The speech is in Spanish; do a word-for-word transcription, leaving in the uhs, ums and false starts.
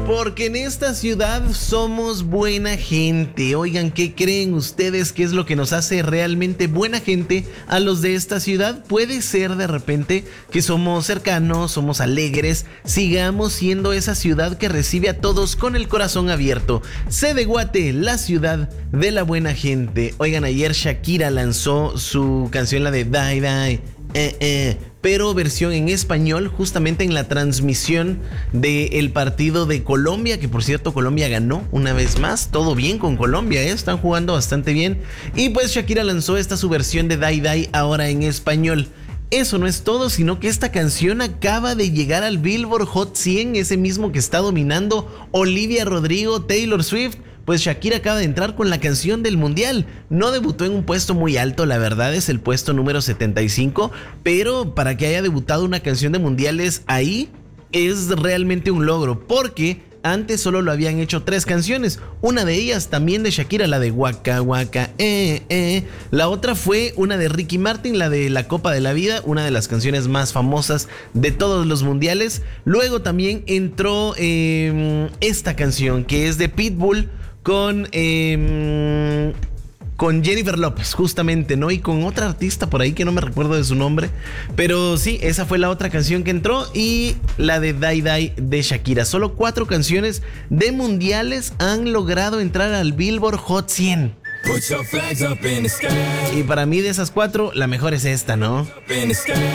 Porque en esta ciudad somos buena gente. Oigan, ¿qué creen ustedes que es lo que nos hace realmente buena gente a los de esta ciudad? Puede ser de repente que somos cercanos, somos alegres, sigamos siendo esa ciudad que recibe a todos con el corazón abierto. C de Guate, la ciudad de la buena gente. Oigan, ayer Shakira lanzó su canción, la de Die Die, eh, eh, pero versión en español, justamente en la transmisión del partido de Colombia, que por cierto Colombia ganó una vez más. Todo bien con Colombia, ¿eh? Están jugando bastante bien. Y pues Shakira lanzó esta su versión de Die Die ahora en español. Eso no es todo, sino que esta canción acaba de llegar al Billboard Hot cien, ese mismo que está dominando Olivia Rodrigo, Taylor Swift. Pues Shakira acaba de entrar con la canción del mundial. No debutó en un puesto muy alto, la verdad es el puesto número setenta y cinco, pero para que haya debutado una canción de mundiales ahí es realmente un logro, porque antes solo lo habían hecho tres canciones, una de ellas también de Shakira, la de Waka Waka, eh, eh. La otra fue una de Ricky Martin, la de La Copa de la Vida, una de las canciones más famosas de todos los mundiales. Luego también entró eh, esta canción que es de Pitbull, con eh, con Jennifer López, justamente, ¿no? Y con otra artista por ahí que no me recuerdo de su nombre. Pero sí, esa fue la otra canción que entró. Y la de Die Die de Shakira. Solo cuatro canciones de mundiales han logrado entrar al Billboard Hot cien. Y para mí de esas cuatro, la mejor es esta, ¿no?